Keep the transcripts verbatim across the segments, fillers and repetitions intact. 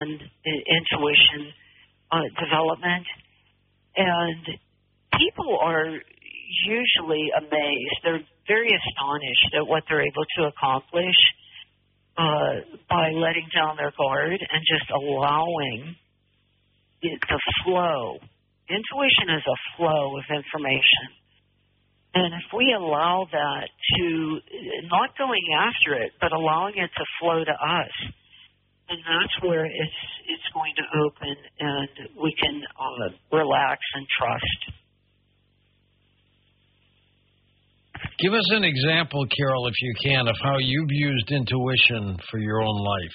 in intuition uh, development. And people are usually amazed. They're very astonished at what they're able to accomplish uh, by letting down their guard and just allowing it to flow. Intuition is a flow of information. And if we allow that to, not going after it, but allowing it to flow to us, and that's where it's it's going to open and we can uh, relax and trust. Give us an example, Carol, if you can, of how you've used intuition for your own life.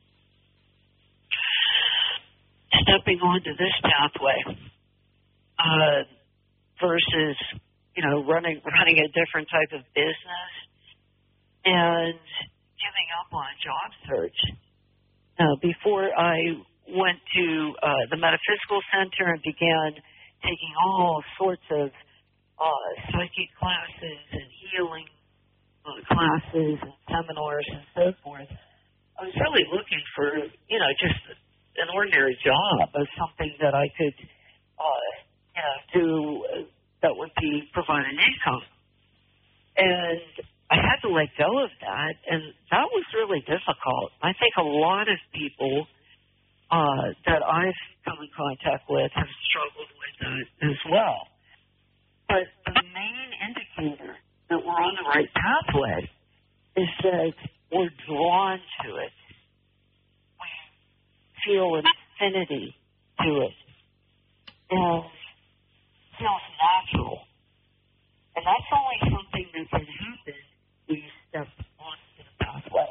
Stepping onto this pathway uh, versus, you know, running running a different type of business and giving up on job search. Uh, before I went to uh, the Metaphysical Center and began taking all sorts of uh, psychic classes and healing uh, classes and seminars and so forth, I was really looking for, you know, just an ordinary job or something that I could, uh, you know, do uh, that would be provide an income. And I had to let go of that, and that was really difficult. I think a lot of people uh, that I've come in contact with have struggled with that as well. But the main indicator that we're on the right pathway is that we're drawn to it. We feel an affinity to it. And it feels natural. And that's only something that can happen when you step onto the pathway.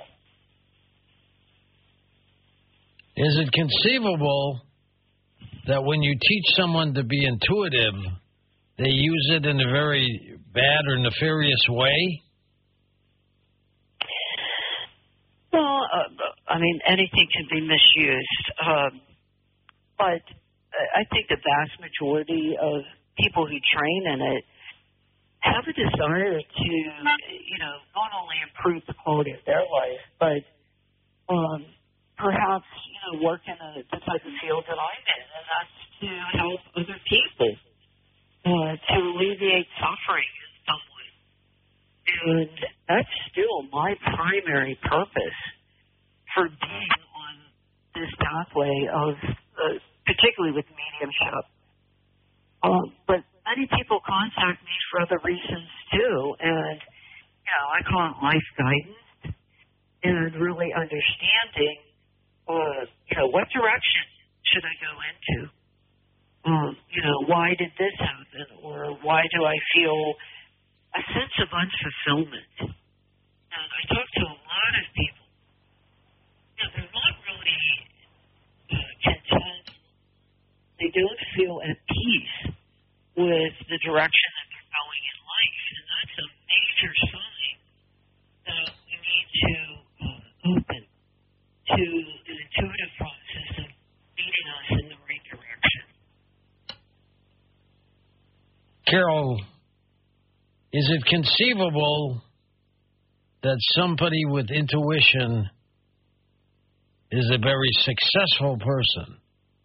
Is it conceivable that when you teach someone to be intuitive, they use it in a very bad or nefarious way? Well, uh, I mean, anything can be misused. Um, but I think the vast majority of people who train in it have a desire to, you know, not only improve the quality of their life, but um, perhaps, you know, work in a, the type of field that I'm in, and that's to help other people, uh, to alleviate suffering in some way. And that's still my primary purpose for being on this pathway of, uh, particularly with mediumship. Um, but many people contact me for other reasons too, and you know, I call it life guidance and really understanding, uh, you know, what direction should I go into? Um, you know, why did this happen, or why do I feel a sense of unfulfillment? And I talk to a lot of people. You know, they're not really uh, content. They don't feel at peace with the direction that they're going in life. And that's a major sign that we need to uh, open to an intuitive process of leading us in the right direction. Carol, is it conceivable that somebody with intuition is a very successful person?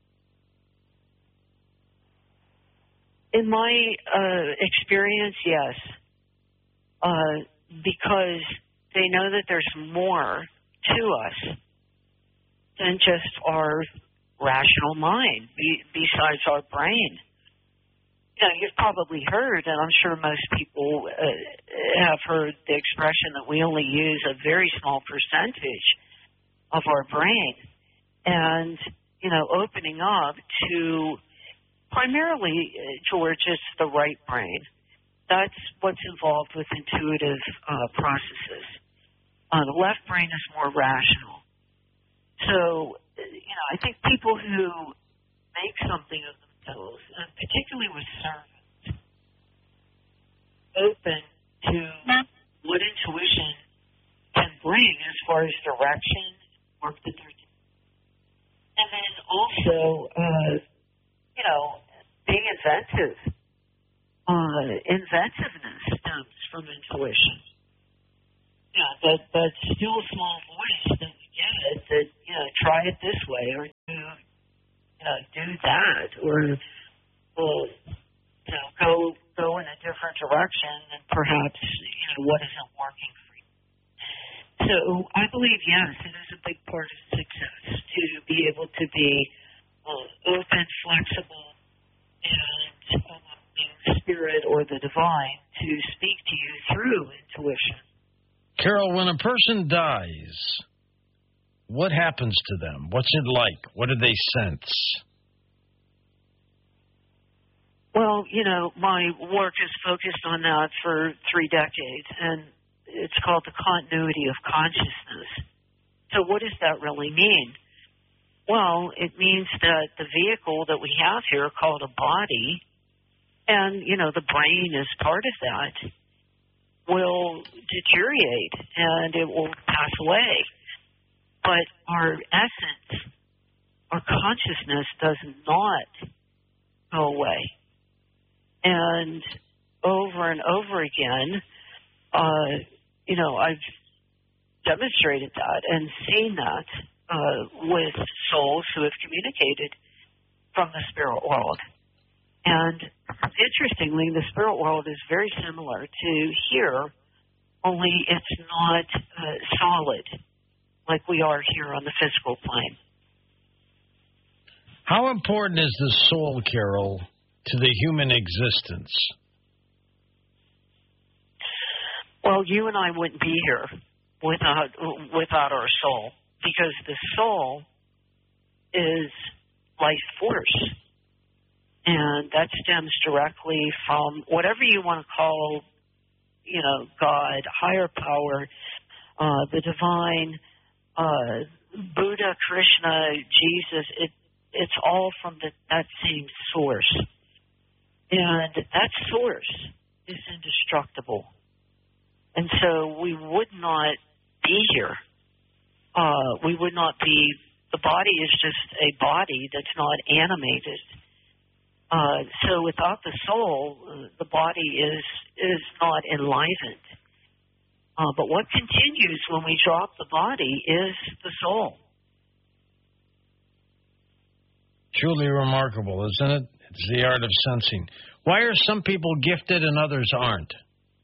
In my uh, experience, yes, uh, because they know that there's more to us than just our rational mind, be, besides our brain. You know, you've probably heard, and I'm sure most people uh, have heard the expression that we only use a very small percentage of our brain. And, you know, opening up to primarily, uh, George, it's the right brain. That's what's involved with intuitive uh, processes. Uh, the left brain is more rational. So, uh, you know, I think people who make something of themselves, and particularly with servants, open to what intuition can bring as far as direction, work that they're doing. And then also, uh, you know, being inventive. Uh, inventiveness stems from intuition. Yeah, that, that still small voice that we get that, you know, try it this way or do, you know, do that or, well, you know, go go in a different direction and perhaps, you know, what isn't working for you. So I believe, yes, it is a big part of success to be able to be uh, open, flexible, and allowing spirit or the divine to speak to you through intuition. Carol, when a person dies, what happens to them? What's it like? What do they sense? Well, you know, my work is focused on that for three decades, and it's called the continuity of consciousness. So what does that really mean? Well, it means that the vehicle that we have here called a body, and, you know, the brain is part of that, will deteriorate and it will pass away. But our essence, our consciousness does not go away. And over and over again, uh, you know, I've demonstrated that and seen that uh, with souls who have communicated from the spirit world. And interestingly, the spirit world is very similar to here, only it's not uh, solid like we are here on the physical plane. How important is the soul, Carol, to the human existence? Well, you and I wouldn't be here without without our soul, because the soul is life force. And that stems directly from whatever you want to call, you know, God, higher power, uh, the divine, uh, Buddha, Krishna, Jesus. It, it's all from the, that same source. And that source is indestructible. And so we would not be here. Uh, we would not be, the body is just a body that's not animated. Uh, so without the soul, uh, the body is is not enlivened. Uh, but what continues when we drop the body is the soul. Truly remarkable, isn't it? It's the art of sensing. Why are some people gifted and others aren't?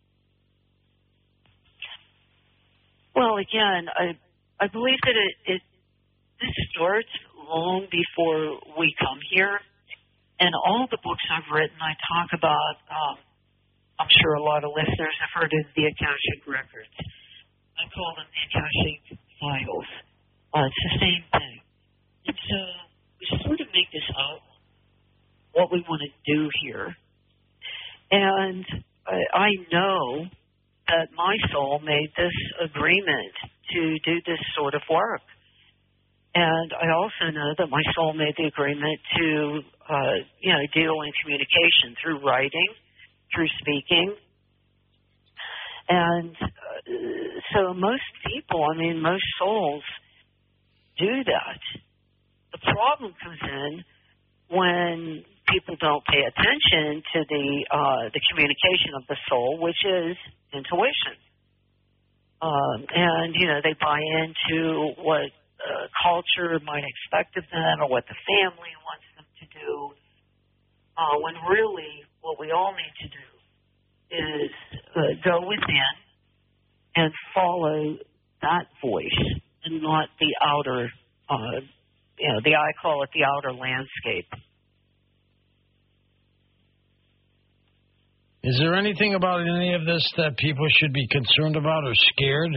Well, again, I I believe that it, it this starts long before we come here. And all the books I've written, I talk about, um, I'm sure a lot of listeners have heard of the Akashic Records. I call them the Akashic Files. Uh, it's the same thing. And so we sort of make this out, what we want to do here. And I, I know that my soul made this agreement to do this sort of work. And I also know that my soul made the agreement to, uh, you know, deal in communication through writing, through speaking. And uh, so most people, I mean, most souls do that. The problem comes in when people don't pay attention to the uh, the communication of the soul, which is intuition. Um, and, you know, they buy into what Uh, culture might expect of them or what the family wants them to do, uh, when really what we all need to do is uh, go within and follow that voice and not the outer, uh, you know, the I call it the outer landscape. Is there anything about any of this that people should be concerned about or scared?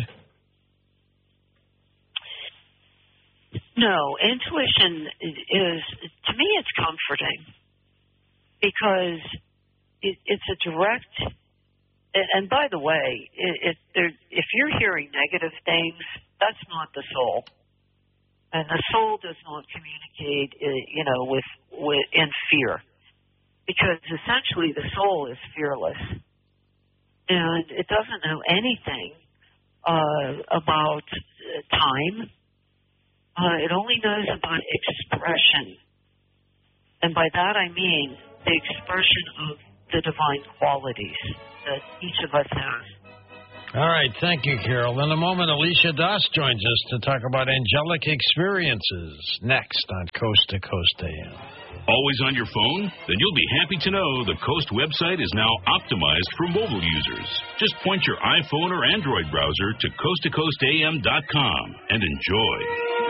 No, intuition is, to me, it's comforting because it, it's a direct, and by the way, it, it, if you're hearing negative things, that's not the soul. And the soul does not communicate, you know, with, with in fear, because essentially the soul is fearless. And it doesn't know anything uh, about time. Uh, it only knows about expression. And by that I mean the expression of the divine qualities that each of us has. All right, thank you, Carol. In a moment, Alicia Doss joins us to talk about angelic experiences next on Coast to Coast A M. Always on your phone? Then you'll be happy to know the Coast website is now optimized for mobile users. Just point your iPhone or Android browser to coast to coast A M dot com and enjoy.